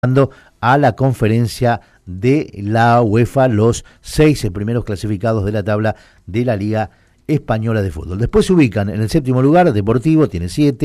a la conferencia de la UEFA, los 6 primeros clasificados de la tabla de la Liga Española de Fútbol. Después se ubican en el séptimo lugar, Deportivo, tiene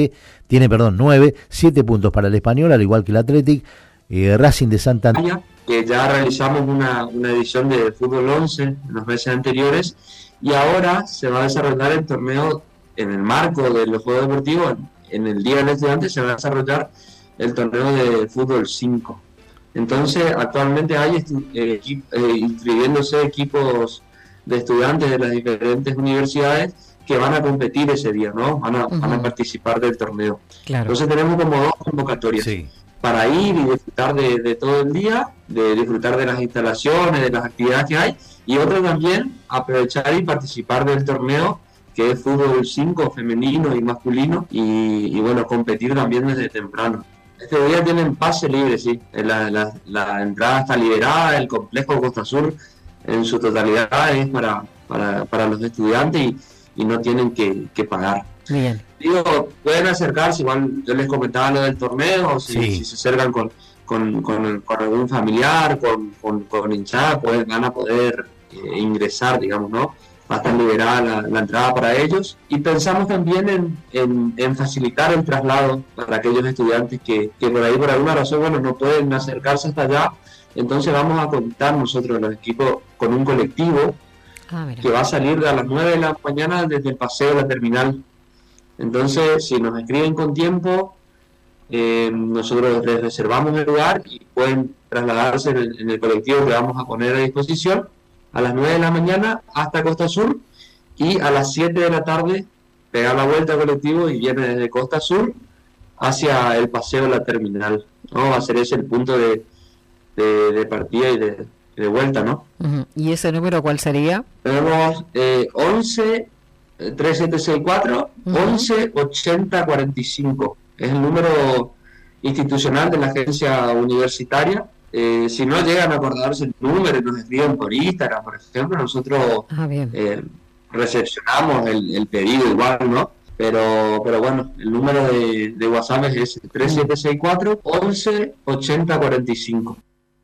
9, 7 puntos para el Español, al igual que el Athletic, Racing de Santander. Que ya realizamos una edición de Fútbol 11 en los meses anteriores, y ahora se va a desarrollar el torneo en el marco de los Juegos Deportivos. En el Día del Estudiante se va a desarrollar el torneo de Fútbol 5. Entonces, actualmente hay inscribiéndose equipos de estudiantes de las diferentes universidades que van a competir ese día, ¿no? Van a participar del torneo. Claro. Entonces tenemos como 2 convocatorias para ir y disfrutar de todo el día, de disfrutar de las instalaciones, de las actividades que hay, y otra también aprovechar y participar del torneo que es Fútbol 5 femenino y masculino, y bueno, competir también desde temprano. Este día tienen pase libre, sí. La entrada está liberada, el complejo Costa Sur en su totalidad es para los estudiantes y no tienen que pagar. Bien. Digo, pueden acercarse, igual yo les comentaba lo del torneo, si se acercan con algún familiar, con hinchada, van a poder ingresar, digamos, ¿no? Va a estar liberada la entrada para ellos, y pensamos también en facilitar el traslado para aquellos estudiantes que por ahí por alguna razón no pueden acercarse hasta allá. Entonces vamos a contar nosotros los equipos con un colectivo que va a salir a las 9 de la mañana desde el paseo de la terminal. Entonces, si nos escriben con tiempo, nosotros les reservamos el lugar y pueden trasladarse en el colectivo que vamos a poner a disposición a las 9 de la mañana hasta Costa Sur, y a las 7 de la tarde pegar la vuelta al colectivo y viene desde Costa Sur hacia el paseo de la terminal, ¿no? Va a ser ese el punto de partida y de vuelta, ¿no? ¿Y ese número cuál sería? Tenemos 11 3764 11 80 45. Es el número institucional de la agencia universitaria. Si no llegan a acordarse el número y nos escriben por Instagram, por ejemplo, nosotros recepcionamos el pedido igual, ¿no? Pero bueno, el número de WhatsApp es 3764 11 80 45.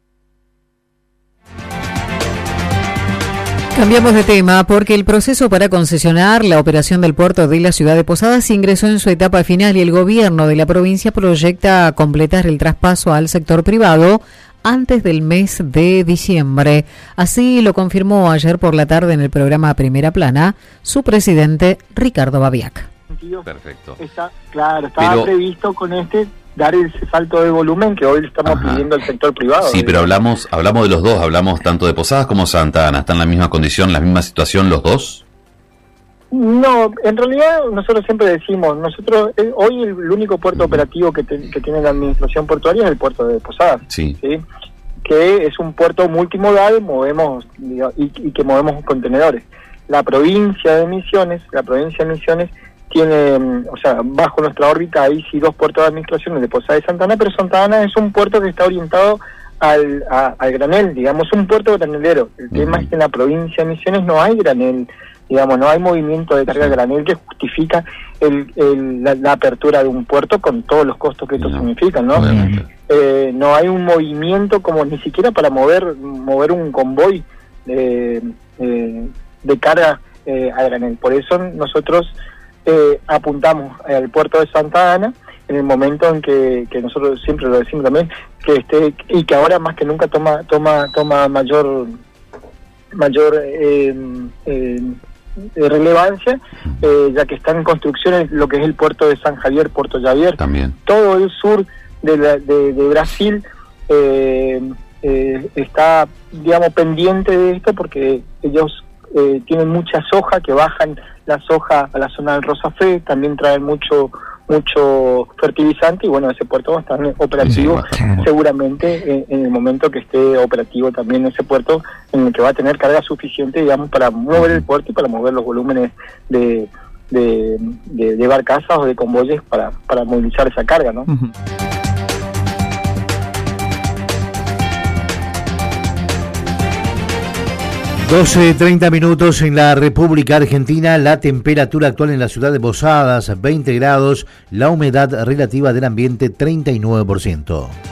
Cambiamos de tema porque el proceso para concesionar la operación del puerto de la ciudad de Posadas ingresó en su etapa final, y el gobierno de la provincia proyecta completar el traspaso al sector privado antes del mes de diciembre. Así lo confirmó ayer por la tarde en el programa Primera Plana su presidente Ricardo Babiac. Perfecto. Estaba previsto con dar ese salto de volumen que hoy estamos pidiendo al sector privado. Sí, pero hablamos de los dos, hablamos tanto de Posadas como Santa Ana. ¿Están en la misma condición, en la misma situación los dos? No, en realidad nosotros siempre decimos, hoy el único puerto operativo que tiene la administración portuaria es el puerto de Posadas, ¿sí? Que es un puerto multimodal, movemos y que movemos contenedores. La provincia de Misiones tiene, bajo nuestra órbita hay sí 2 puertos de administración, el de Posadas y Santa Ana, pero Santa Ana es un puerto que está orientado al granel, digamos, un puerto granelero. El tema es que en la provincia de Misiones no hay granel, digamos, no hay movimiento de carga granel que justifica la apertura de un puerto con todos los costos que esto significa, ¿no? No hay un movimiento como ni siquiera para mover un convoy de carga a granel. Por eso nosotros apuntamos al puerto de Santa Ana en el momento en que nosotros siempre lo decimos también, que esté, y que ahora más que nunca toma mayor relevancia, ya que están en construcción lo que es el puerto de San Javier, Puerto Javier. También. Todo el sur de Brasil está, digamos, pendiente de esto, porque ellos tienen mucha soja, que bajan la soja a la zona del Rosafé, también traen mucho fertilizante, y bueno, ese puerto va a estar operativo seguramente en el momento que esté operativo también ese puerto, en el que va a tener carga suficiente, digamos, para mover el puerto y para mover los volúmenes de barcazas o de convoyes para movilizar esa carga, ¿no? 12:30 minutos en la República Argentina. La temperatura actual en la ciudad de Posadas, 20 grados. La humedad relativa del ambiente, 39%.